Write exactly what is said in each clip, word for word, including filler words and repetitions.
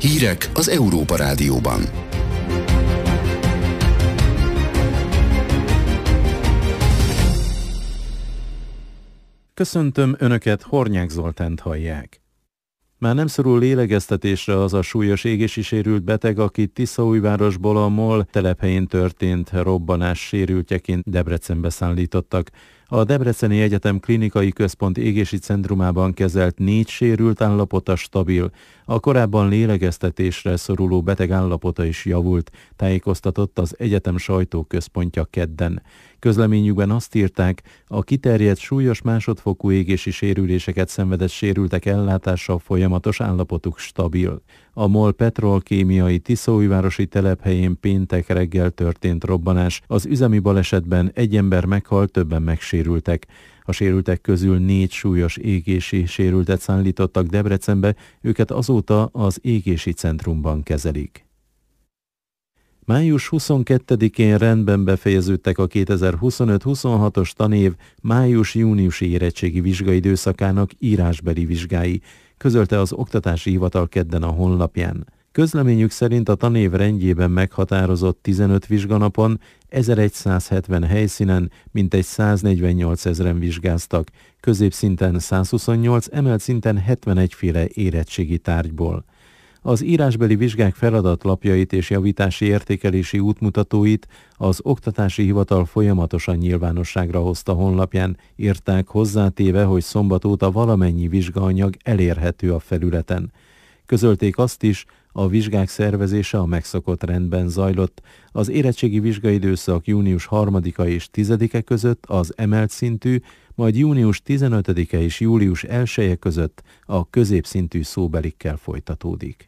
Hírek az Európa Rádióban. Köszöntöm Önöket, Hornyák Zoltánt hallják. Már nem szorul lélegeztetésre az a súlyos égési sérült beteg, akit Tiszaújvárosból a MOL telephelyén történt robbanás sérültjeként Debrecenbe szállítottak. A Debreceni Egyetem Klinikai Központ égési centrumában kezelt négy sérült állapota stabil. A korábban lélegeztetésre szoruló beteg állapota is javult, tájékoztatott az egyetem sajtóközpontja kedden. Közleményükben azt írták, a kiterjedt súlyos másodfokú égési sérüléseket szenvedett sérültek ellátása folyamatos, állapotuk stabil. A MOL petrolkémiai Tiszaújvárosi telephelyén péntek reggel történt robbanás. Az üzemi balesetben egy ember meghalt, többen megsérültek. A sérültek közül négy súlyos égési sérültet szállítottak Debrecenbe, őket azóta az égési centrumban kezelik. május huszonkettedikén rendben befejeződtek a kétezer-huszonöt-huszonhatos tanév május-júniusi érettségi vizsgaidőszakának írásbeli vizsgái, közölte az Oktatási Hivatal kedden a honlapján. Közleményük szerint a tanév rendjében meghatározott tizenöt vizsganapon, ezerszázhetven helyszínen mintegy száznegyvennyolcezren vizsgáztak, középszinten százhuszonnyolc, emelt szinten hetvenegy féle érettségi tárgyból. Az írásbeli vizsgák feladatlapjait és javítási értékelési útmutatóit az Oktatási Hivatal folyamatosan nyilvánosságra hozta honlapján, írták hozzátéve, hogy szombat óta valamennyi vizsgaanyag elérhető a felületen. Közölték azt is, a vizsgák szervezése a megszokott rendben zajlott. Az érettségi vizsgaidőszak június harmadika és tizedike között az emelt szintű, majd június tizenötödike és július elseje között a középszintű szóbelikkel folytatódik.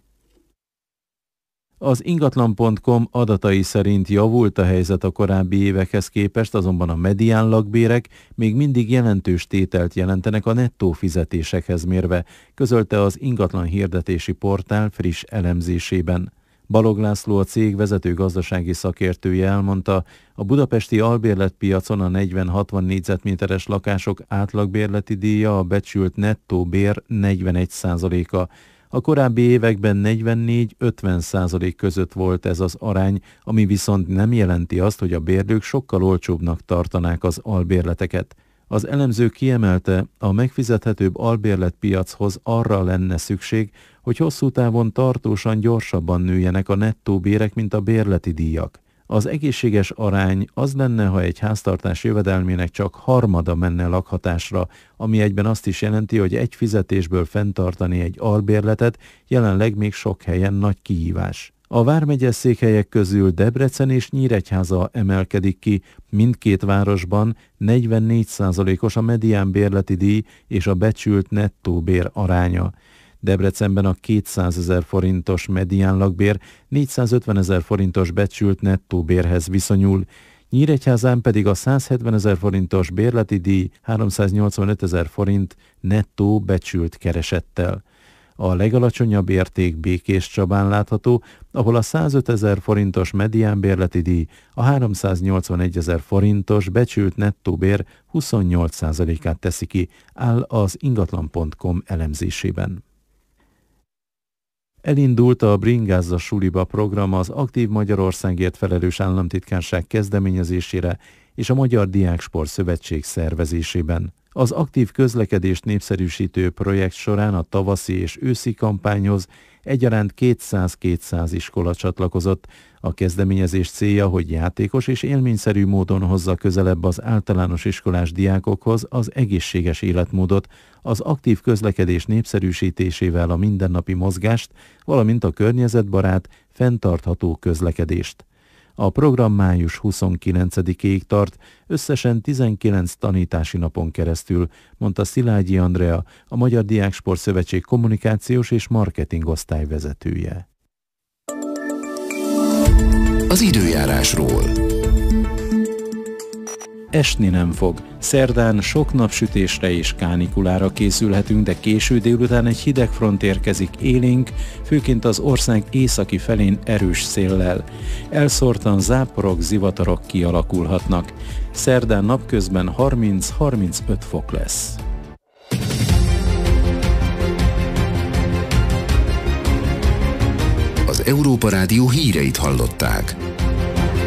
Az ingatlan pont com adatai szerint javult a helyzet a korábbi évekhez képest, azonban a medián lakbérek még mindig jelentős tételt jelentenek a nettó fizetésekhez mérve, közölte az ingatlan hirdetési portál friss elemzésében. Balog László, a cég vezető gazdasági szakértője elmondta, a budapesti albérletpiacon a negyven-hatvan négyzetméteres lakások átlagbérleti díja a becsült nettó bér negyvenegy százaléka. A korábbi években negyvennégy-ötven százalék között volt ez az arány, ami viszont nem jelenti azt, hogy a bérlők sokkal olcsóbbnak tartanák az albérleteket. Az elemző kiemelte, a megfizethetőbb albérletpiachoz arra lenne szükség, hogy hosszú távon tartósan gyorsabban nőjenek a nettó bérek, mint a bérleti díjak. Az egészséges arány az lenne, ha egy háztartás jövedelmének csak harmada menne lakhatásra, ami egyben azt is jelenti, hogy egy fizetésből fenntartani egy albérletet jelenleg még sok helyen nagy kihívás. A vármegyes székhelyek közül Debrecen és Nyíregyháza emelkedik ki, mindkét városban negyvennégy százalékos a medián bérleti díj és a becsült nettó bér aránya. Debrecenben a kétszázezer forintos medián lakbér négyszázötvenezer forintos becsült nettó bérhez viszonyul, Nyíregyházán pedig a százhetvenezer forintos bérleti díj háromszáznyolcvanötezer forint nettó becsült keresettel. A legalacsonyabb érték Békéscsabán látható, ahol a százötezer forintos medián bérleti díj a háromszáznyolcvanegyezer forintos becsült nettó bér huszonnyolc százalékát teszi ki, áll az ingatlan pont com elemzésében. Elindult a Bringázza suliba program az Aktív Magyarországért felelős államtitkárság kezdeményezésére és a Magyar Diáksport Szövetség szervezésében. Az aktív közlekedést népszerűsítő projekt során a tavaszi és őszi kampányhoz egyaránt kétszáz-kétszáz iskola csatlakozott. A kezdeményezés célja, hogy játékos és élményszerű módon hozza közelebb az általános iskolás diákokhoz az egészséges életmódot, az aktív közlekedés népszerűsítésével a mindennapi mozgást, valamint a környezetbarát, fenntartható közlekedést. A program május huszonkilencedikéig tart, összesen tizenkilenc tanítási napon keresztül, mondta Szilágyi Andrea, a Magyar Diáksport Szövetség kommunikációs és marketing osztály vezetője. Az időjárásról. Esni nem fog. Szerdán sok napsütésre és kánikulára készülhetünk, de késő délután egy hideg front érkezik élénk, főként az ország északi felén erős széllel. Elszórtan záporok, zivatarok kialakulhatnak. Szerdán napközben harminc-harmincöt fok lesz. Az Európa Rádió híreit hallották.